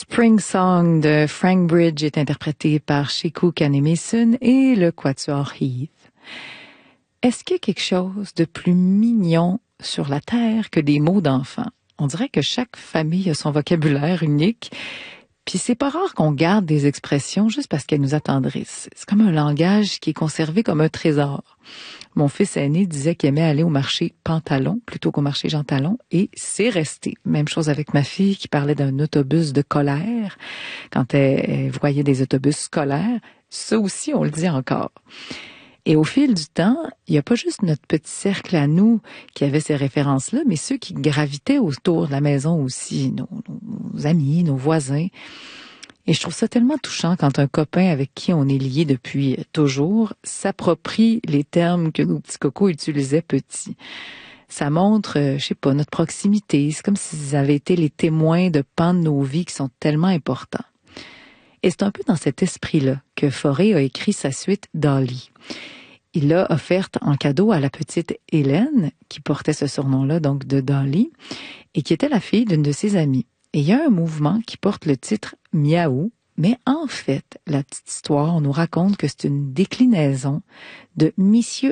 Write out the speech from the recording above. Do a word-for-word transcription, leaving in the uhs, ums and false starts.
Spring Song de Frank Bridge est interprété par Sheku Kanemason et le Quatuor Heath. Est-ce qu'il y a quelque chose de plus mignon sur la terre que des mots d'enfants? On dirait que chaque famille a son vocabulaire unique. Puis c'est pas rare qu'on garde des expressions juste parce qu'elles nous attendrissent. C'est comme un langage qui est conservé comme un trésor. Mon fils aîné disait qu'il aimait aller au marché Pantalon plutôt qu'au marché Jean Talon et c'est resté. Même chose avec ma fille qui parlait d'un autobus de colère quand elle, elle voyait des autobus scolaires. Ça aussi, on le dit encore. Et au fil du temps, il n'y a pas juste notre petit cercle à nous qui avait ces références-là, mais ceux qui gravitaient autour de la maison aussi, nos, nos amis, nos voisins. Et je trouve ça tellement touchant quand un copain avec qui on est lié depuis toujours s'approprie les termes que nos petits cocos utilisaient petits. Ça montre, je sais pas, notre proximité. C'est comme s'ils avaient été les témoins de pans de nos vies qui sont tellement importants. Et c'est un peu dans cet esprit-là que Fauré a écrit sa suite Dolly. Il l'a offerte en cadeau à la petite Hélène, qui portait ce surnom-là, donc de Dolly, et qui était la fille d'une de ses amies. Et il y a un mouvement qui porte le titre Miaou, mais en fait, la petite histoire, on nous raconte que c'est une déclinaison de Monsieur